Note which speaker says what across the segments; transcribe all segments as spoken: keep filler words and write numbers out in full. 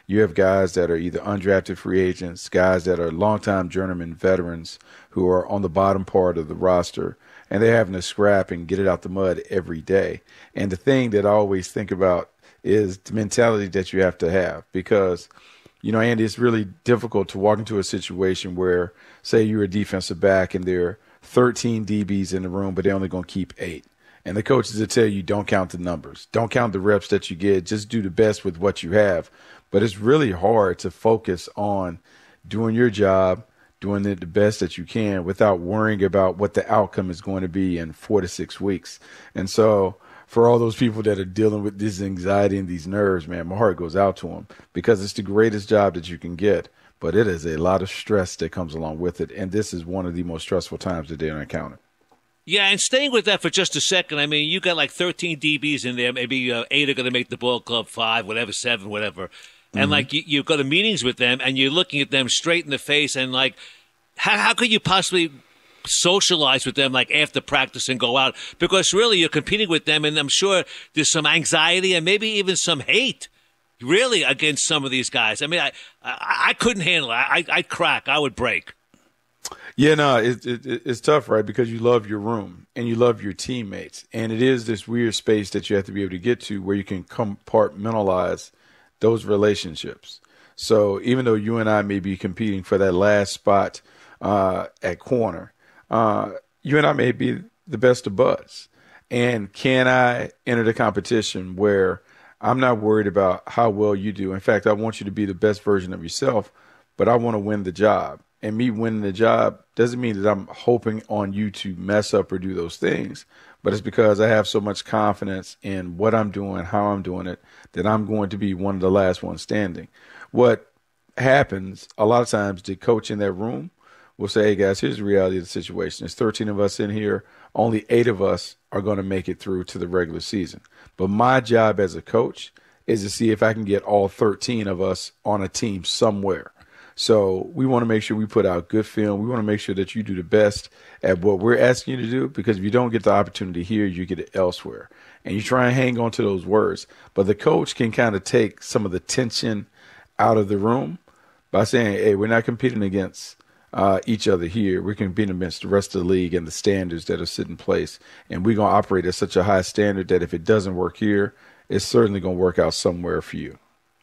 Speaker 1: You have guys that are either undrafted free agents, guys that are longtime journeyman veterans who are on the bottom part of the roster, and they're having to scrap and get it out the mud every day. And the thing that I always think about is the mentality that you have to have because, you know, Andy, it's really difficult to walk into a situation where, say, you're a defensive back and there are thirteen D Bs in the room, but they're only going to keep eight. And the coaches will tell you, don't count the numbers. Don't count the reps that you get. Just do the best with what you have. But it's really hard to focus on doing your job, doing it the best that you can without worrying about what the outcome is going to be in four to six weeks. And so for all those people that are dealing with this anxiety and these nerves, man, my heart goes out to them because it's the greatest job that you can get. But it is a lot of stress that comes along with it. And this is one of the most stressful times that they're encountering.
Speaker 2: Yeah, and staying with that for just a second, I mean, you got like thirteen D Bs in there. Maybe uh, eight are going to make the ball club, five, whatever, seven, whatever. And, mm-hmm. like, you, you go to meetings with them, and you're looking at them straight in the face, and, like, how, how could you possibly socialize with them, like, after practice and go out? Because, really, you're competing with them, and I'm sure there's some anxiety and maybe even some hate, really, against some of these guys. I mean, I I, I couldn't handle it. I, I'd crack. I would break.
Speaker 1: Yeah, no, it, it, it's tough, right? Because you love your room and you love your teammates. And it is this weird space that you have to be able to get to where you can compartmentalize those relationships. So even though you and I may be competing for that last spot uh, at corner, uh, you and I may be the best of buds. And can I enter the competition where I'm not worried about how well you do? In fact, I want you to be the best version of yourself, but I want to win the job. And me winning the job doesn't mean that I'm hoping on you to mess up or do those things, but it's because I have so much confidence in what I'm doing, how I'm doing it, that I'm going to be one of the last ones standing. What happens a lot of times, the coach in that room will say, hey, guys, here's the reality of the situation. There's thirteen of us in here. Only eight of us are going to make it through to the regular season. But my job as a coach is to see if I can get all thirteen of us on a team somewhere. So we want to make sure we put out good film. We want to make sure that you do the best at what we're asking you to do, because if you don't get the opportunity here, you get it elsewhere. And you try and hang on to those words. But the coach can kind of take some of the tension out of the room by saying, hey, we're not competing against uh, each other here. We're competing against the rest of the league and the standards that are set in place. And we're going to operate at such a high standard that if it doesn't work here, it's certainly going to work out somewhere for you.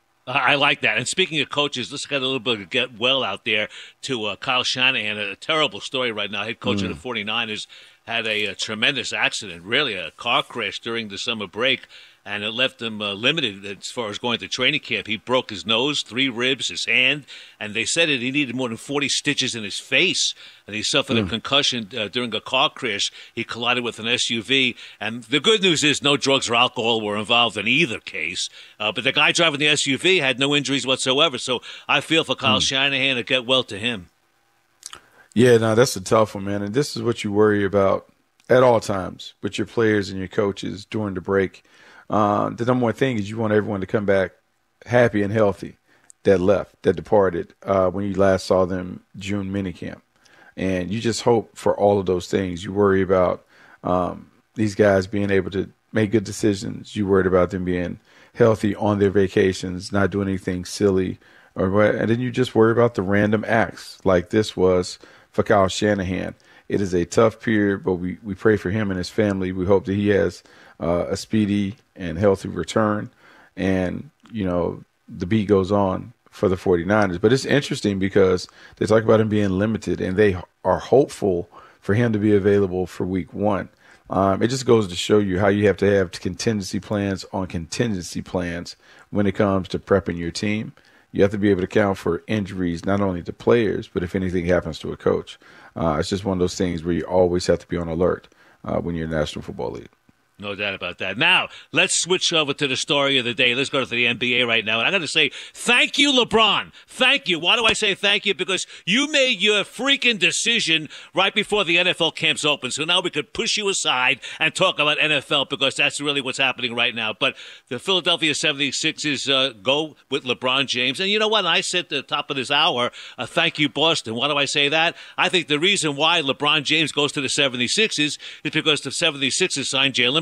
Speaker 2: I like that. And speaking of coaches, let's get a little bit of get well out there to uh, Kyle Shanahan. A terrible story right now. Head coach mm. of the forty-niners had a, a tremendous accident, really a car crash during the summer break, and it left him uh, limited as far as going to training camp. He broke his nose, three ribs, his hand, and they said that he needed more than forty stitches in his face, and he suffered mm. a concussion uh, during a car crash. He collided with an S U V, and the good news is no drugs or alcohol were involved in either case, uh, but the guy driving the S U V had no injuries whatsoever, so I feel for Kyle mm. Shanahan to get well to him.
Speaker 1: Yeah, no, that's a tough one, man, and this is what you worry about at all times with your players and your coaches during the break. Uh, the number one thing is you want everyone to come back happy and healthy that left, that departed uh, when you last saw them June minicamp. And you just hope for all of those things. You worry about um, these guys being able to make good decisions. You worried about them being healthy on their vacations, not doing anything silly. or what. And then you just worry about the random acts like this was for Kyle Shanahan. It is a tough period, but we, we pray for him and his family. We hope that he has uh, a speedy and healthy return. And, you know, the beat goes on for the forty-niners. But it's interesting because they talk about him being limited, and they are hopeful for him to be available for week one. Um, it just goes to show you how you have to have contingency plans on contingency plans when it comes to prepping your team. You have to be able to account for injuries, not only to players, but if anything happens to a coach. Uh, it's just one of those things where you always have to be on alert uh, when you're in the National Football League.
Speaker 2: No doubt about that. Now, let's switch over to the story of the day. Let's go to the N B A right now. And I got to say, thank you, LeBron. Thank you. Why do I say thank you? Because you made your freaking decision right before the N F L camps open. So now we could push you aside and talk about N F L because that's really what's happening right now. But the Philadelphia seventy-sixers uh, go with LeBron James. And you know what? I said at the top of this hour, uh, thank you, Boston. Why do I say that? I think the reason why LeBron James goes to the seventy-sixers is because the seventy-sixers signed Jalen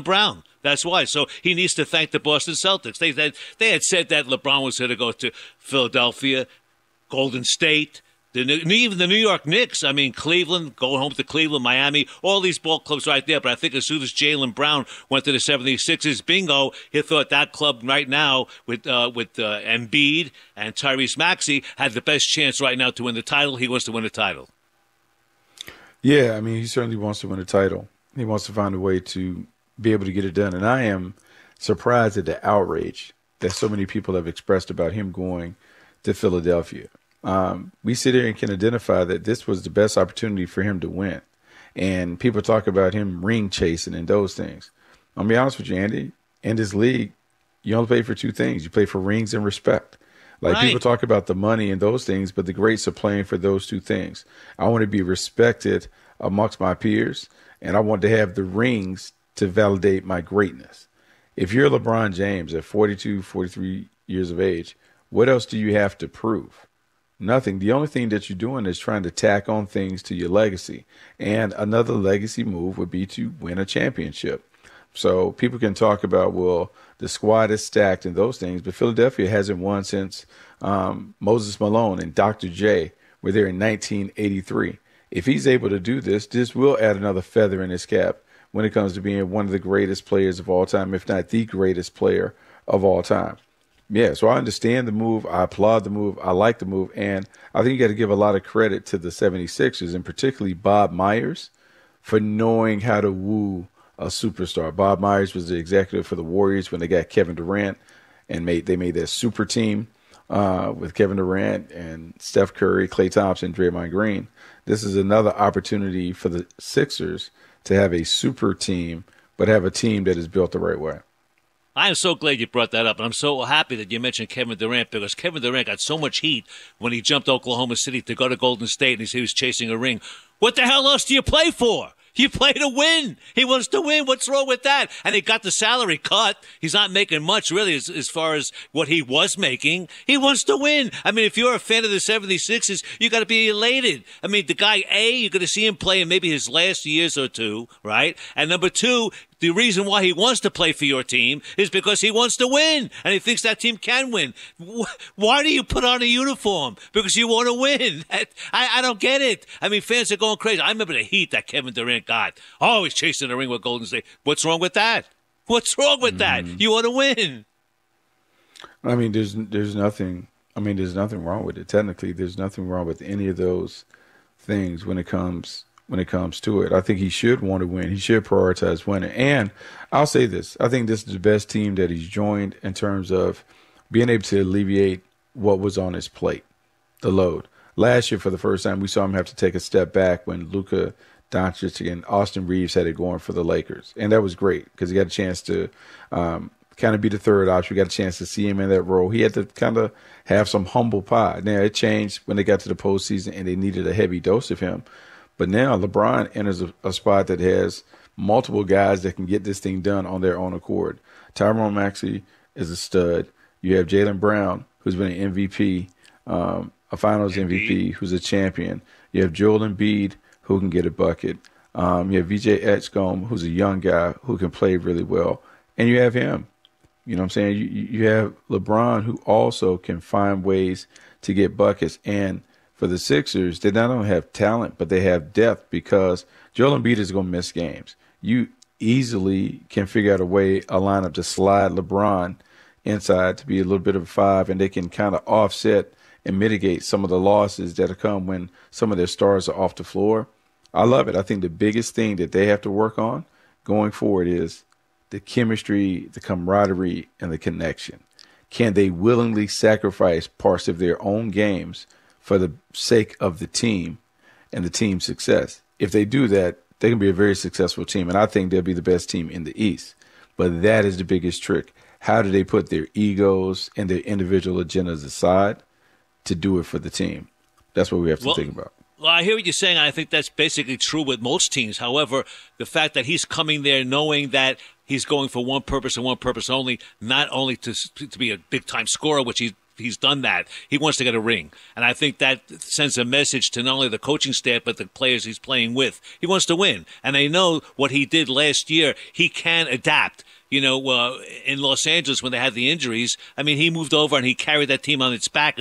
Speaker 2: Jaylen Brown. That's why. So he needs to thank the Boston Celtics. They, they, they had said that LeBron was going to go to Philadelphia, Golden State, the, even the New York Knicks. I mean, Cleveland, going home to Cleveland, Miami, all these ball clubs right there. But I think as soon as Jaylen Brown went to the seventy-sixers, bingo, he thought that club right now with uh, with uh, Embiid and Tyrese Maxey had the best chance right now to win the title. He wants to win the title.
Speaker 1: Yeah, I mean, he certainly wants to win a title. He wants to find a way to be able to get it done. And I am surprised at the outrage that so many people have expressed about him going to Philadelphia. Um, we sit here and can identify that this was the best opportunity for him to win. And people talk about him ring chasing and those things. I'll be honest with you, Andy, in this league, you only play for two things. You play for rings and respect. Like, right. People talk about the money and those things, but the greats are playing for those two things. I want to be respected amongst my peers, and I want to have the rings to validate my greatness. If you're LeBron James at forty-two, forty-three years of age, what else do you have to prove? Nothing. The only thing that you're doing is trying to tack on things to your legacy. And another legacy move would be to win a championship. So people can talk about, well, the squad is stacked and those things, but Philadelphia hasn't won since um, Moses Malone and Doctor J were there in nineteen eighty-three. If he's able to do this, this will add another feather in his cap when it comes to being one of the greatest players of all time, if not the greatest player of all time. Yeah, so I understand the move. I applaud the move. I like the move. And I think you got to give a lot of credit to the seventy-sixers, and particularly Bob Myers, for knowing how to woo a superstar. Bob Myers was the executive for the Warriors when they got Kevin Durant, and made they made their super team uh, with Kevin Durant and Steph Curry, Klay Thompson, Draymond Green. This is another opportunity for the Sixers to have a super team, but have a team that is built the right way.
Speaker 2: I am so glad you brought that up, and I'm so happy that you mentioned Kevin Durant, because Kevin Durant got so much heat when he jumped Oklahoma City to go to Golden State, and he was chasing a ring. What the hell else do you play for? You play to win. He wants to win. What's wrong with that? And he got the salary cut. He's not making much, really, as, as far as what he was making. He wants to win. I mean, if you're a fan of the seventy-sixers, you got to be elated. I mean, the guy, A, you're going to see him play in maybe his last years or two, right? And number two, the reason why he wants to play for your team is because he wants to win, and he thinks that team can win. Why do you put on a uniform? Because you want to win. I, I don't get it. I mean, fans are going crazy. I remember the heat that Kevin Durant got. Oh, he's chasing the ring with Golden State. What's wrong with that? What's wrong with that? Mm-hmm. You want to win.
Speaker 1: I mean, there's there's nothing. I mean, there's nothing wrong with it. Technically, there's nothing wrong with any of those things when it comes. When it comes to it, I think he should want to win. He should prioritize winning. And I'll say this. I think this is the best team that he's joined in terms of being able to alleviate what was on his plate, the load. Last year, for the first time, we saw him have to take a step back when Luka Doncic and Austin Reeves had it going for the Lakers. And that was great because he got a chance to um, kind of be the third option. We got a chance to see him in that role. He had to kind of have some humble pie. Now, it changed when they got to the postseason and they needed a heavy dose of him. But now LeBron enters a, a spot that has multiple guys that can get this thing done on their own accord. Tyrone Maxey is a stud. You have Jaylen Brown, who's been an M V P, um, a Finals M V P, who's a champion. You have Joel Embiid, who can get a bucket. Um, you have V J Edgecombe, who's a young guy who can play really well. And you have him. You know what I'm saying? You, you have LeBron, who also can find ways to get buckets. And for the Sixers, they not only have talent, but they have depth, because Joel Embiid is going to miss games. You easily can figure out a way, a lineup to slide LeBron inside to be a little bit of a five, and they can kind of offset and mitigate some of the losses that come when some of their stars are off the floor. I love it. I think the biggest thing that they have to work on going forward is the chemistry, the camaraderie, and the connection. Can they willingly sacrifice parts of their own games for the sake of the team and the team's success? If they do that, they can be a very successful team, and I think they'll be the best team in the East. But that is the biggest trick. How do they put their egos and their individual agendas aside to do it for the team? That's what we have to well, think about.
Speaker 2: Well, I hear what you're saying, and I think that's basically true with most teams. However, the fact that he's coming there knowing that he's going for one purpose and one purpose only, not only to to be a big-time scorer, which he he's done that. He wants to get a ring. And I think that sends a message to not only the coaching staff, but the players he's playing with. He wants to win. And they know what he did last year. He can adapt. You know, uh, in Los Angeles when they had the injuries, I mean, he moved over and he carried that team on its back